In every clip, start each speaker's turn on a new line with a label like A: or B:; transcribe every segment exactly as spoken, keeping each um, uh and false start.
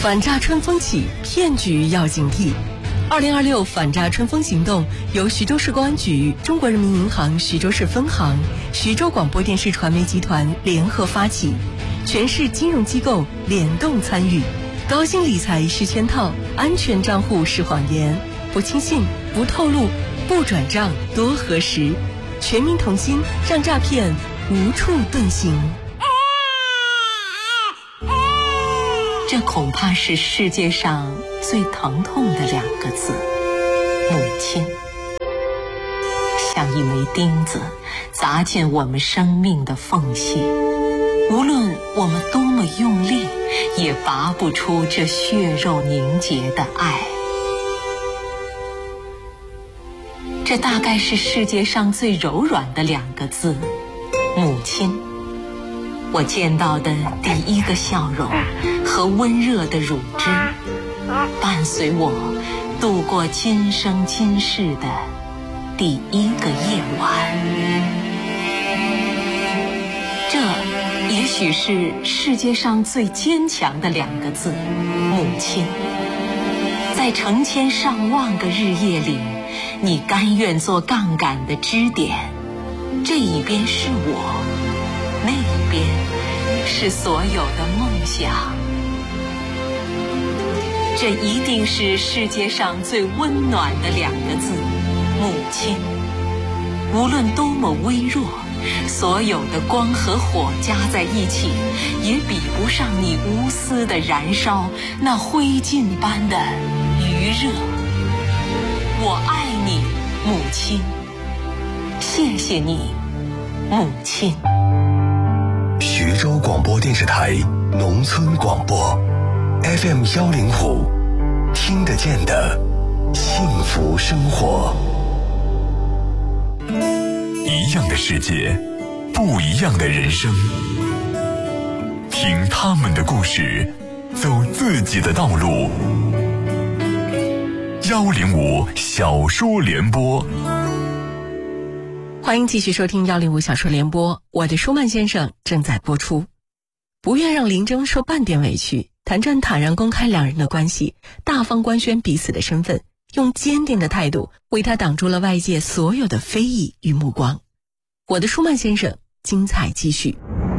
A: 反诈春风起，骗局要警惕。二零二六反诈春风行动由徐州市公安局、中国人民银行徐州市分行、徐州广播电视传媒集团联合发起，全市金融机构联动参与。高薪理财是圈套，安全账户是谎言，不轻信，不透露，不转账，多核实。全民同心，让诈骗无处遁形。
B: 这恐怕是世界上最疼痛的两个字，母亲。像一枚钉子，砸进我们生命的缝隙，无论我们多么用力，也拔不出这血肉凝结的爱。这大概是世界上最柔软的两个字，母亲。我见到的第一个笑容和温热的乳汁，伴随我度过今生今世的第一个夜晚。这也许是世界上最坚强的两个字，母亲。在成千上万个日夜里，你甘愿做杠杆的支点，这一边是我，那一边是所有的梦想。这一定是世界上最温暖的两个字，母亲。无论多么微弱，所有的光和火加在一起，也比不上你无私的燃烧那灰烬般的余热。我爱你，母亲。谢谢你，母亲。
C: 徐州广播电视台农村广播 F M 幺零五，听得见的幸福生活。一样的世界，不一样的人生。听他们的故事，走自己的道路。幺零五小说联播。
A: 欢迎继续收听幺零五小说联播，我的舒曼先生正在播出。不愿让林征受半点委屈，谭震坦然公开两人的关系，大方官宣彼此的身份，用坚定的态度为他挡住了外界所有的非议与目光。我的舒曼先生精彩继续。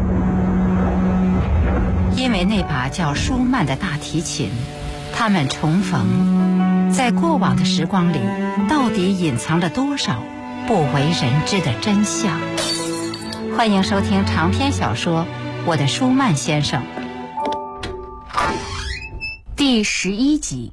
D: 因为那把叫舒曼的大提琴，他们重逢，在过往的时光里，到底隐藏了多少不为人知的真相？欢迎收听长篇小说《我的舒曼先生》第十一集。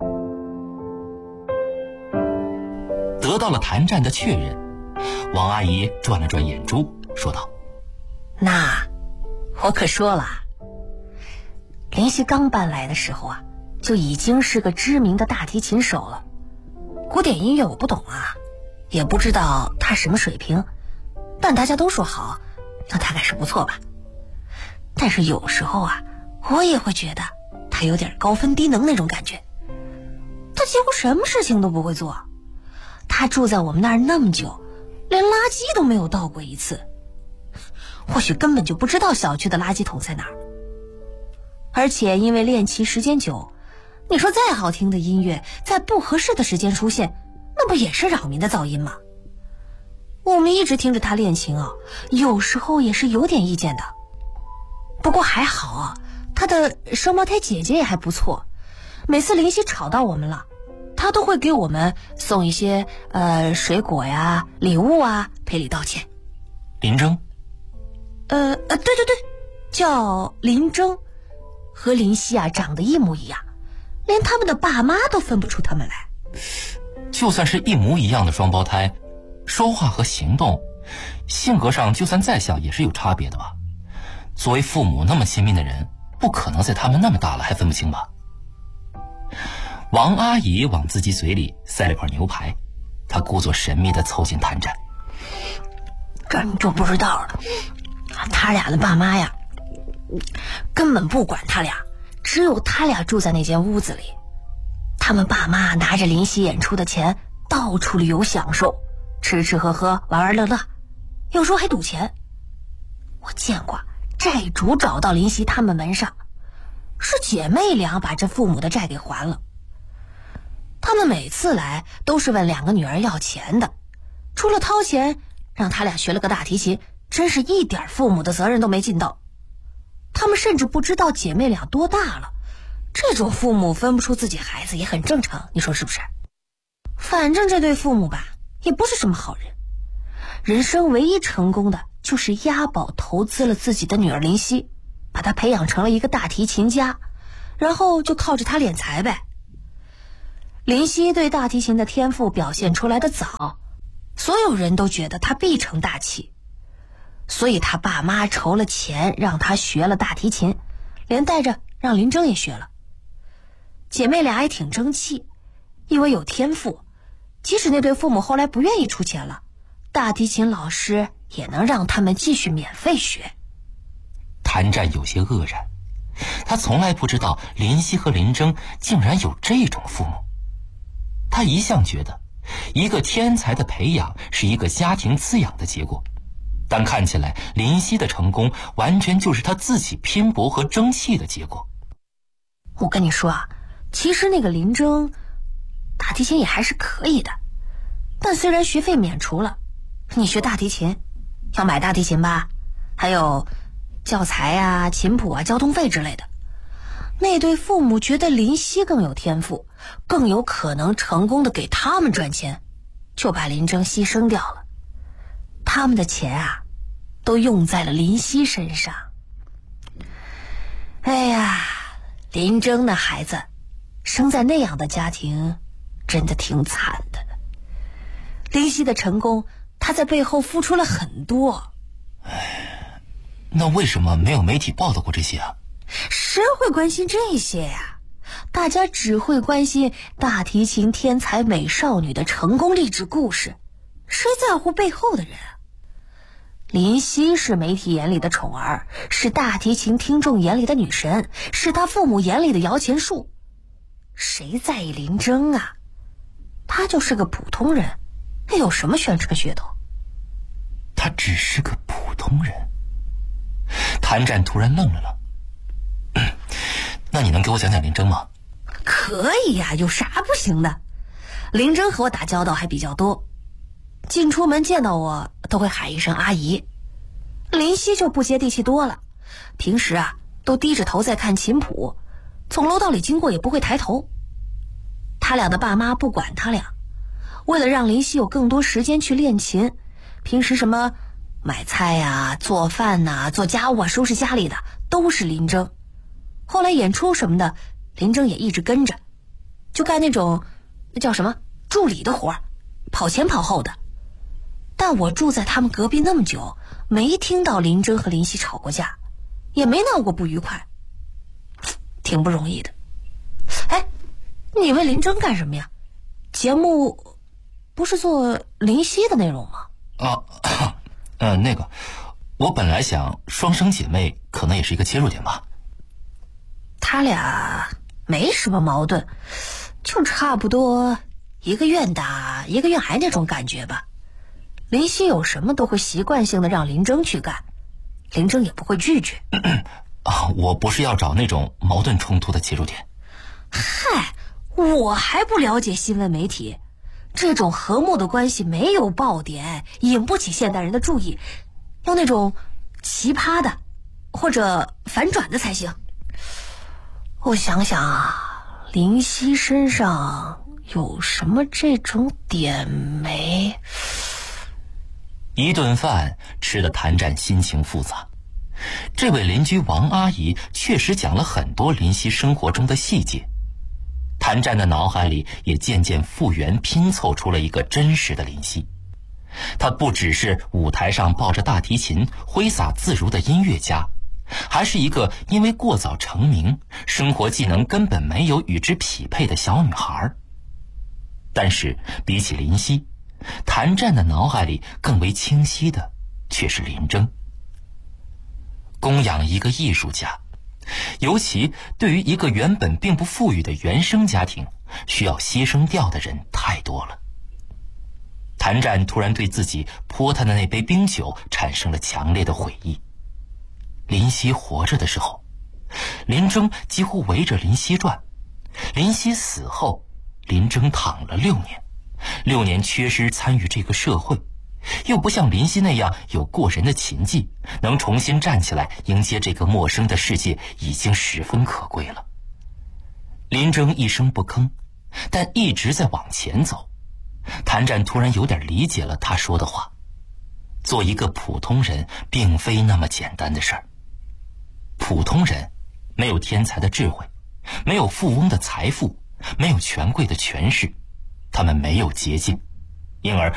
E: 得到了谭战的确认，王阿姨转了转眼珠，说道：
F: 那我可说了，林夕刚搬来的时候啊，就已经是个知名的大提琴手了。古典音乐我不懂啊，也不知道他什么水平，但大家都说好，那大概是不错吧。但是有时候啊，我也会觉得他有点高分低能那种感觉。他几乎什么事情都不会做，他住在我们那儿那么久，连垃圾都没有倒过一次，或许根本就不知道小区的垃圾桶在哪儿。而且因为练琴时间久，你说再好听的音乐在不合适的时间出现，那不也是扰民的噪音吗？我们一直听着他练琴啊，有时候也是有点意见的。不过还好啊，他的双胞胎姐姐也还不错，每次林夕吵到我们了，他都会给我们送一些呃水果呀、礼物啊，赔礼道歉。
E: 林征？
F: 呃呃，对对对，叫林征，和林夕啊长得一模一样，连他们的爸妈都分不出他们来。
E: 就算是一模一样的双胞胎，说话和行动，性格上就算再像也是有差别的吧。作为父母那么亲密的人，不可能在他们那么大了还分不清吧。王阿姨往自己嘴里塞了块牛排，她故作神秘地凑近谭战：
F: 这你就不知道了，他俩的爸妈呀，根本不管他俩，只有他俩住在那间屋子里。他们爸妈拿着林夕演出的钱到处旅游享受，吃吃喝喝，玩玩乐乐，有时候还赌钱。我见过债主找到林夕他们门上， 是姐妹俩把这父母的债给还了。他们每次来都是问两个女儿要钱的，除了掏钱让他俩学了个大提琴，真是一点父母的责任都没尽到。他们甚至不知道姐妹俩多大了，这种父母分不出自己孩子也很正常，你说是不是？反正这对父母吧，也不是什么好人。人生唯一成功的就是押宝投资了自己的女儿林夕，把她培养成了一个大提琴家，然后就靠着她敛财呗。林夕对大提琴的天赋表现出来的早，所有人都觉得她必成大器，所以她爸妈筹了钱让她学了大提琴，连带着让林铮也学了。姐妹俩也挺争气，因为有天赋，即使那对父母后来不愿意出钱了，大提琴老师也能让他们继续免费学。
E: 谭战有些愕然，他从来不知道林夕和林铮竟然有这种父母。他一向觉得一个天才的培养是一个家庭滋养的结果，但看起来林夕的成功完全就是他自己拼搏和争气的结果。
F: 我跟你说啊，其实那个林铮大提琴也还是可以的，但虽然学费免除了，你学大提琴要买大提琴吧，还有教材啊、琴谱啊、交通费之类的。那对父母觉得林夕更有天赋，更有可能成功的给他们赚钱，就把林铮牺牲掉了。他们的钱啊，都用在了林夕身上。哎呀，林铮的孩子生在那样的家庭，真的挺惨的。林夕的成功，他在背后付出了很多。
E: 唉，那为什么没有媒体报道过这些啊？
F: 谁会关心这些呀？大家只会关心大提琴天才美少女的成功励志故事，谁在乎背后的人啊？林夕是媒体眼里的宠儿，是大提琴听众眼里的女神，是他父母眼里的摇钱树。谁在意林铮啊？他就是个普通人，那有什么玄之个噱头？
E: 他只是个普通人。谭战突然愣了愣，那你能给我讲讲林铮吗？
F: 可以呀、啊，有啥不行的？林铮和我打交道还比较多，进出门见到我都会喊一声阿姨。林夕就不接地气多了，平时啊都低着头在看琴谱，从楼道里经过也不会抬头。他俩的爸妈不管他俩，为了让林夕有更多时间去练琴，平时什么买菜呀、啊、做饭呐、啊、做家务啊、收拾家里的都是林铮。后来演出什么的，林铮也一直跟着，就干那种那叫什么助理的活儿，跑前跑后的。但我住在他们隔壁那么久，没听到林铮和林夕吵过架，也没闹过不愉快，挺不容易的。哎，你问林铮干什么呀？节目不是做林夕的内容吗？
E: 啊，呃，那个，我本来想双生姐妹可能也是一个切入点吧。
F: 他俩没什么矛盾，就差不多一个愿打一个愿挨那种感觉吧。林夕有什么都会习惯性的让林铮去干，林铮也不会拒绝。
E: 啊，我不是要找那种矛盾冲突的切入点。
F: 嗨，我还不了解新闻媒体，这种和睦的关系没有爆点，引不起现代人的注意，要那种奇葩的或者反转的才行。我想想啊，林夕身上有什么这种点没？
E: 一顿饭吃得谭战心情复杂。这位邻居王阿姨确实讲了很多林夕生活中的细节，谭战的脑海里也渐渐复原拼凑出了一个真实的林夕。他不只是舞台上抱着大提琴挥洒自如的音乐家，还是一个因为过早成名，生活技能根本没有与之匹配的小女孩。但是比起林夕，谭战的脑海里更为清晰的却是林铮。供养一个艺术家，尤其对于一个原本并不富裕的原生家庭，需要牺牲掉的人太多了。谭战突然对自己泼他的那杯冰酒产生了强烈的悔意。林夕活着的时候， 林征几乎围着林夕转。林夕死后，林征躺了六年，六年缺失参与这个社会，又不像林夕那样有过人的琴技，能重新站起来迎接这个陌生的世界，已经十分可贵了。林征一声不吭，但一直在往前走。谭战突然有点理解了他说的话，做一个普通人并非那么简单的事儿。普通人没有天才的智慧，没有富翁的财富，没有权贵的权势，他们没有捷径，因而